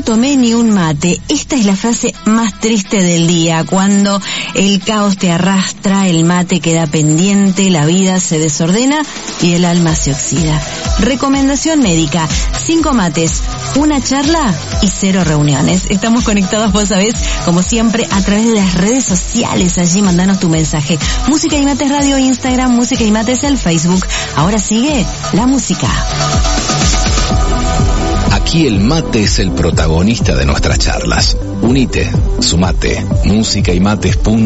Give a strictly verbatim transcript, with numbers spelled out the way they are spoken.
tomé ni un mate. Esta es la frase más triste del día, cuando el caos te arrastra, el mate queda pendiente, la vida se desordena y el alma se oxida. Recomendación médica: cinco mates, una charla y cero reuniones. Estamos conectados, vos sabés, como siempre, a través de las redes sociales. Allí mandanos tu mensaje. Música y Mates Radio, Instagram, Música y Mates el Facebook. Ahora sigue la música. Aquí el mate es el protagonista de nuestras charlas. Unite, sumate, música y mates.